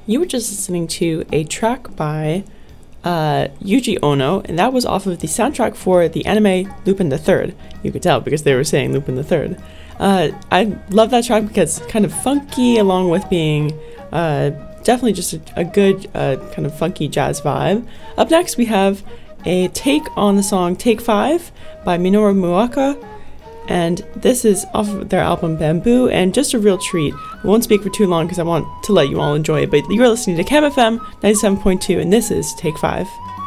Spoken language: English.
You were just listening to a track by Yuji Ono, and that was off of the soundtrack for the anime Lupin the Third. You could tell because they were saying Lupin the Third. I love that track because it's kind of funky, along with being definitely just a good kind of funky jazz vibe. Up next, we have a take on the song Take 5 by Minoru Muoka, and this is off of their album Bamboo, and just a real treat. I won't speak for too long because I want to let you all enjoy it, but you're listening to Cam FM 97.2, and this is Take 5.